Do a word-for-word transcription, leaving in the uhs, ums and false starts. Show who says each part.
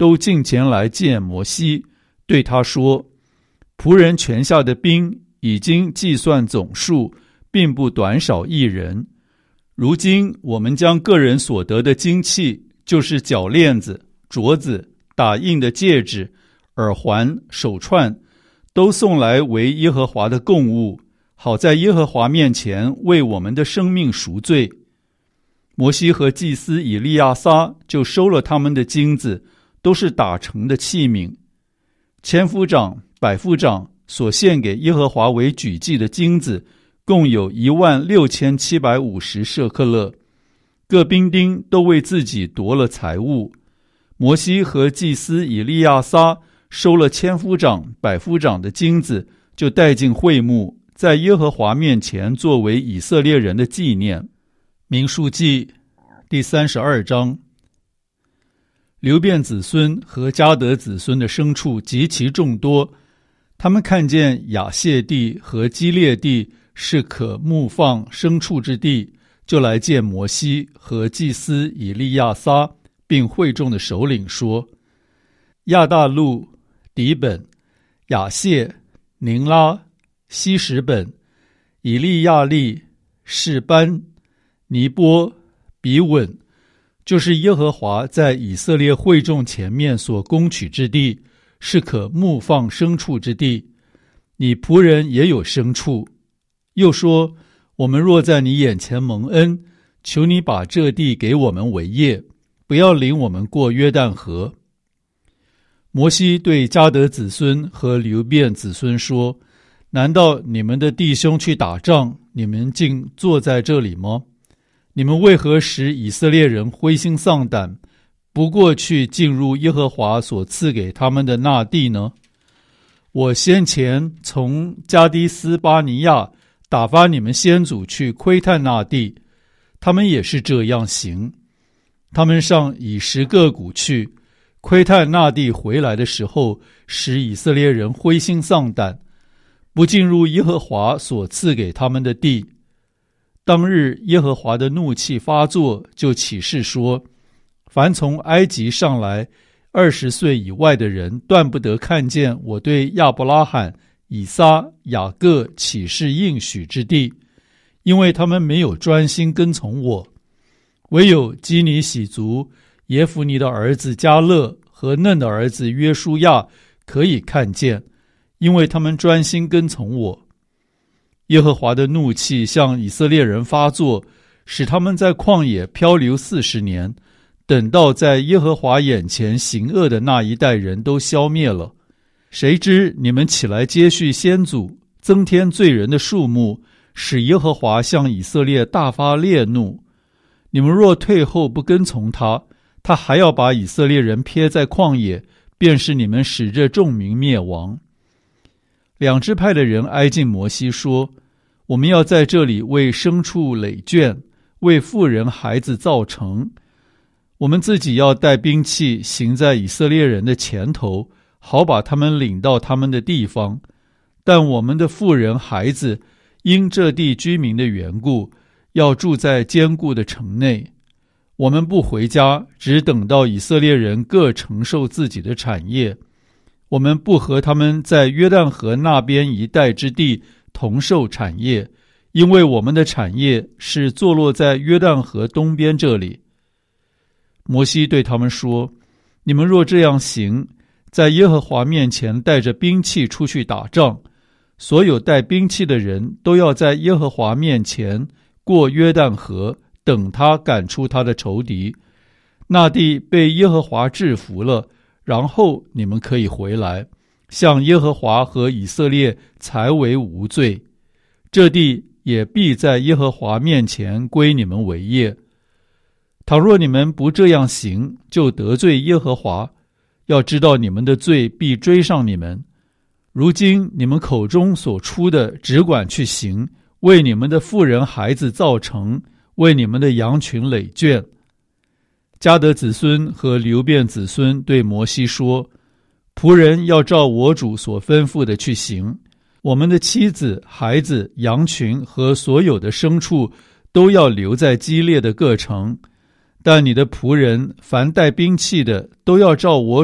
Speaker 1: 都进前来见摩西，对他说：仆人全下的兵已经计算总数，并不短少一人。如今我们将个人所得的金器，就是脚链子、镯子、打印的戒指、耳环、手串，都送来为耶和华的供物，好在耶和华面前为我们的生命赎罪。摩西和祭司以利亚撒就收了他们的金子，都是打成的器皿。千夫长、百夫长所献给耶和华为举祭的金子，共有一万六千七百五十舍客勒。各兵丁都为自己夺了财物。摩西和祭司以利亚撒收了千夫长、百夫长的金子，就带进会幕，在耶和华面前作为以色列人的纪念。民数记第三十二章。流便子孙和迦得子孙的牲畜极其众多，他们看见亚谢地和基列地是可牧放牲畜之地，就来见摩西和祭司以利亚撒，并会众的首领说：亚大路、底本、亚谢、宁拉、希实本、以利亚利、示班、尼波、比稳，就是耶和华在以色列会众前面所攻取之地，是可牧放牲畜之地。你仆人也有牲畜。又说：我们若在你眼前蒙恩，求你把这地给我们为业，不要领我们过约旦河。摩西对迦得子孙和流便子孙说：难道你们的弟兄去打仗，你们竟坐在这里吗？你们为何使以色列人灰心丧胆，不过去进入耶和华所赐给他们的那地呢？我先前从加迪斯巴尼亚打发你们先祖去窥探那地，他们也是这样行。他们上以实各谷去窥探那地，回来的时候，使以色列人灰心丧胆，不进入耶和华所赐给他们的地。当日耶和华的怒气发作，就起誓说：凡从埃及上来二十岁以外的人，断不得看见我对亚伯拉罕、以撒、雅各起誓应许之地，因为他们没有专心跟从我。唯有基尼喜族耶孚尼的儿子迦勒和嫩的儿子约书亚可以看见，因为他们专心跟从我。耶和华的怒气向以色列人发作，使他们在旷野漂流四十年，等到在耶和华眼前行恶的那一代人都消灭了。谁知你们起来接续先祖，增添罪人的数目，使耶和华向以色列大发烈怒。你们若退后不跟从他，他还要把以色列人撇在旷野，便是你们使这众民灭亡。两支派的人挨近摩西说：我们要在这里为牲畜垒圈，为妇人孩子造城。我们自己要带兵器行在以色列人的前头，好把他们领到他们的地方。但我们的妇人孩子因这地居民的缘故，要住在坚固的城内。我们不回家，只等到以色列人各承受自己的产业。我们不和他们在约旦河那边一带之地同受产业，因为我们的产业是坐落在约旦河东边这里。摩西对他们说：你们若这样行，在耶和华面前带着兵器出去打仗，所有带兵器的人都要在耶和华面前过约旦河，等他赶出他的仇敌。那地被耶和华制服了，然后你们可以回来，向耶和华和以色列才为无罪。这地也必在耶和华面前归你们为业。倘若你们不这样行，就得罪耶和华，要知道你们的罪必追上你们。如今你们口中所出的，只管去行，为你们的妇人孩子造城，为你们的羊群垒圈。迦得子孙和流便子孙对摩西说：仆人要照我主所吩咐的去行，我们的妻子、孩子、羊群和所有的牲畜都要留在基列的各城。但你的仆人凡带兵器的，都要照我